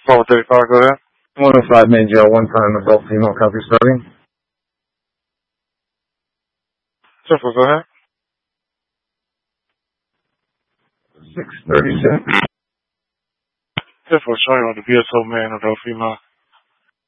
1235, go ahead. 105 main jail, one time adult female, copy starting. 10-4, go ahead. 636. 10-4, showing on the BSO man, adult female.